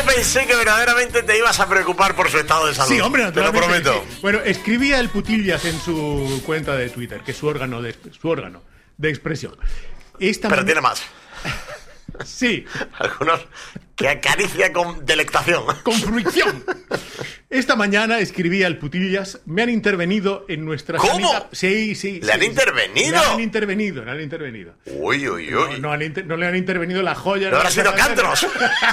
pensé que verdaderamente te ibas a preocupar por su estado de salud. Sí, hombre, te lo prometo. Sí. Bueno, escribía el Putillas en su cuenta de Twitter, que es su órgano de expresión. Pero tiene más. Sí. Algunos que acaricia con delectación. Con fruición. Esta mañana escribía el Putillas, me han intervenido en nuestra sanidad. Sí. ¿Le han intervenido? Le han intervenido. Uy. No le han intervenido la joya. No habrá sido Cantros.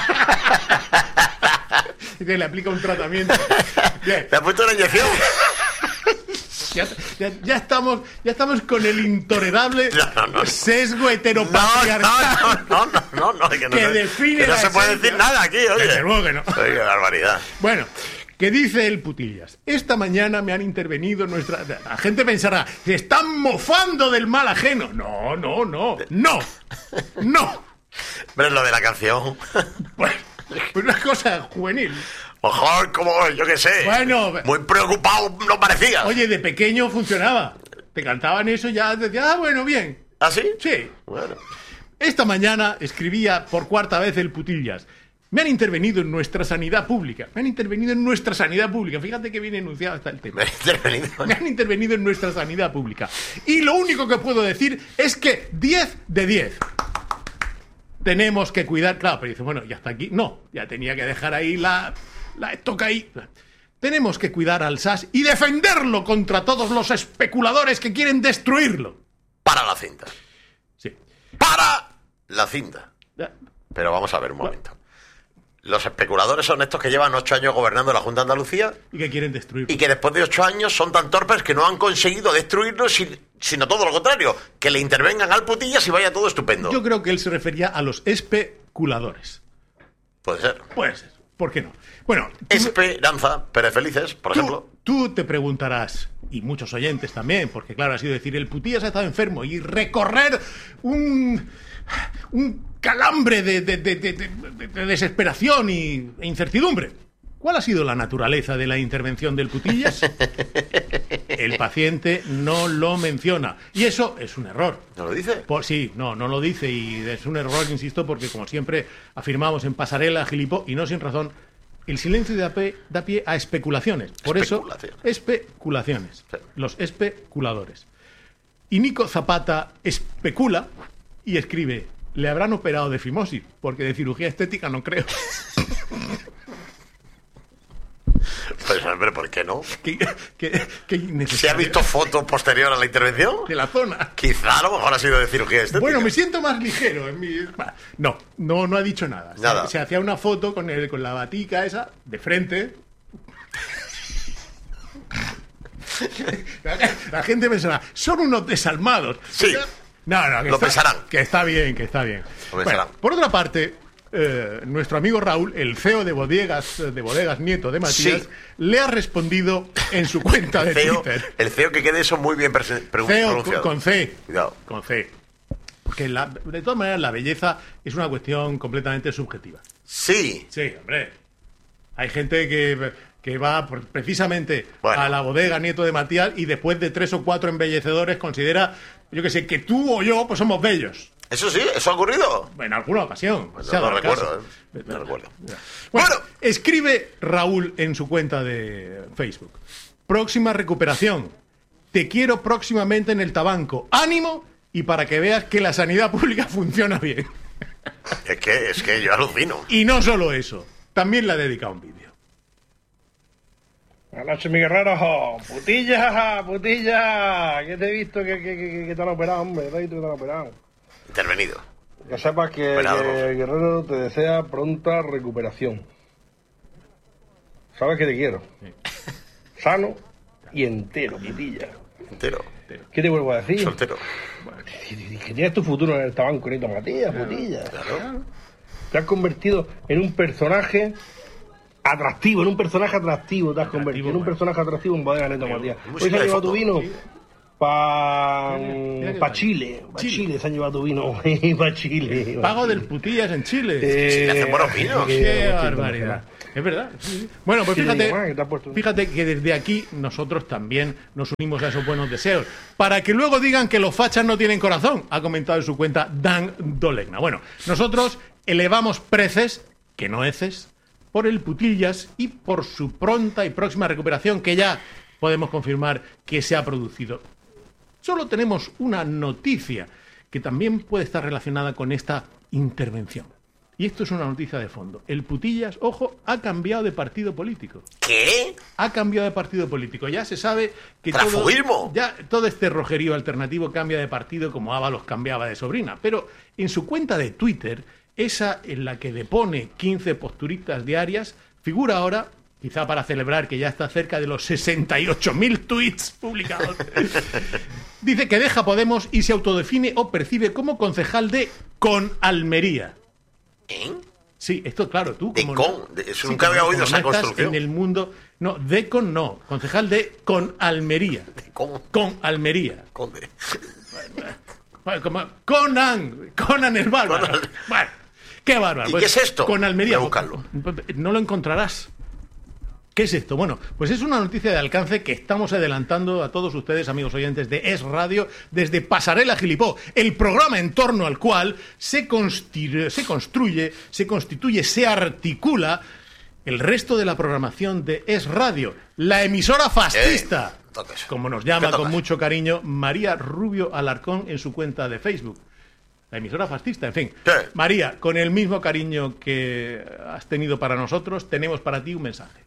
Que le aplica un tratamiento. Bien. ¿Le ha puesto una inyección? Ya estamos con el intolerable sesgo heteropatriarcal que define que no se puede decir nada aquí, oye. Desde luego que no. Oye, qué barbaridad. Bueno, que dice el Putillas, esta mañana me han intervenido La gente pensará, se están mofando del mal ajeno. No. Pero es lo de la canción. Bueno, una cosa juvenil. Mejor, como yo qué sé. Bueno, muy preocupado no parecía. Oye, de pequeño funcionaba. Te cantaban eso ya, decía, bueno, bien. ¿Ah, sí? Sí. Bueno. Esta mañana escribía por cuarta vez el Putillas. Me han intervenido en nuestra sanidad pública. Fíjate que bien enunciado está el tema. Me han intervenido en nuestra sanidad pública. Y lo único que puedo decir es que 10 de 10. Tenemos que cuidar. Claro, pero dice, bueno, ya está aquí. No, ya tenía que dejar ahí la toca ahí. Tenemos que cuidar al SAS y defenderlo contra todos los especuladores que quieren destruirlo. Para la cinta. Sí. Para la cinta. Pero vamos a ver un momento. Los especuladores son estos que llevan 8 años gobernando la Junta de Andalucía y que quieren destruirlo. Y que después de 8 años son tan torpes que no han conseguido destruirlo, sino todo lo contrario, que le intervengan al Putillas y vaya todo estupendo. Yo creo que él se refería a los especuladores. Puede ser. ¿Por qué no? Bueno, Esperanza Pérez Felices, por ejemplo. Tú te preguntarás, y muchos oyentes también, porque claro, ha sido decir, el Putillas ha estado enfermo y recorrer un calambre de desesperación e incertidumbre. ¿Cuál ha sido la naturaleza de la intervención del Putillas? El paciente no lo menciona. Y eso es un error. ¿No lo dice? Sí, no lo dice. Y es un error, insisto, porque como siempre afirmamos en Pasarela, Gilipó, y no sin razón, el silencio da pie a especulaciones. Por eso, especulaciones. Sí. Los especuladores. Y Nico Zapata especula y escribe, le habrán operado de fimosis, porque de cirugía estética no creo. Pues, hombre, ¿por qué no? ¿Se ha visto fotos posterior a la intervención? De la zona. Quizá a lo mejor ha sido de cirugía estética. Bueno, me siento más ligero. No ha dicho nada. Se hacía una foto con la batica esa, de frente. La gente pensará, son unos desalmados. Sí. No, lo pensarán. Que está bien. Bueno, por otra parte, nuestro amigo Raúl, el CEO de Bodegas Nieto de Matías, sí, le ha respondido en su cuenta de Twitter. El CEO, que quede eso muy bien pronunciado. Con C. Cuidado. Con C. Porque de todas maneras la belleza es una cuestión completamente subjetiva. Sí. Sí, hombre. Hay gente que va precisamente a la bodega Nieto de Matías y después de 3 o 4 embellecedores considera, yo que sé, que tú o yo pues somos bellos. ¿Eso sí? ¿Eso ha ocurrido? En alguna ocasión. Pues no recuerdo. No recuerdo. Bueno, escribe Raúl en su cuenta de Facebook. Próxima recuperación. Te quiero próximamente en el Tabanco. ¡Ánimo! Y para que veas que la sanidad pública funciona bien. Es que yo alucino. Y no solo eso. También le ha dedicado un vídeo. Buenas noches, mi guerrero. Putilla. Que te he visto que te han operado, hombre. Te he visto que te han operado. Intervenido. Que sepas que Guerrero te desea pronta recuperación. Sabes que te quiero. Sí. Sano y entero, Putilla. Entero. ¿Qué te vuelvo a decir? Soltero. Bueno, que tienes tu futuro en el Tabanco, Nieto Matías, Putilla. Claro. Te has convertido en un personaje atractivo, te has convertido en un personaje atractivo en Bodega Nieto Matías. Hoy se ha llevado tu vino para Chile. Chile se han llevado tu vino. Para Chile. Pago del Putillas en Chile. Le hacen buenos vinos. Qué barbaridad. Es verdad. Sí. Bueno, pues fíjate que desde aquí nosotros también nos unimos a esos buenos deseos. Para que luego digan que los fachas no tienen corazón, ha comentado en su cuenta Dan Dolegna. Bueno, nosotros elevamos preces, que no heces, por el Putillas y por su pronta y próxima recuperación, que ya podemos confirmar que se ha producido. Solo tenemos una noticia que también puede estar relacionada con esta intervención. Y esto es una noticia de fondo. El Putillas, ojo, ha cambiado de partido político. ¿Qué? Ha cambiado de partido político. Ya se sabe que todo este rojerío alternativo cambia de partido como Ábalos cambiaba de sobrina. Pero en su cuenta de Twitter, esa en la que depone 15 posturitas diarias, figura ahora, quizá para celebrar que ya está cerca de los 68.000 tweets publicados, dice que deja Podemos y se autodefine o percibe como concejal de Con Almería. ¿Eh? Sí, esto claro, tú de como... Eso nunca había oído esa construcción. En el mundo... No, de Con no, concejal de Con Almería. ¿De cómo? Con Almería. Conde. Como Conan el bárbaro. Bueno, qué bárbaro. ¿Y pues, qué es esto? Con Almería. Voy a buscarlo. No lo encontrarás. ¿Qué es esto? Bueno, pues es una noticia de alcance que estamos adelantando a todos ustedes, amigos oyentes de Es Radio, desde Pasarela Gilipó, el programa en torno al cual se constituye, se articula el resto de la programación de Es Radio, la emisora fascista, como nos llama con mucho cariño María Rubio Alarcón en su cuenta de Facebook. La emisora fascista, en fin. ¿Qué? María, con el mismo cariño que has tenido para nosotros, tenemos para ti un mensaje.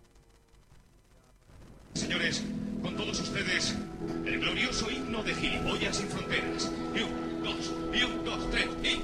Señores, con todos ustedes, el glorioso himno de Gilipollas sin Fronteras. Y un, dos, tres, y...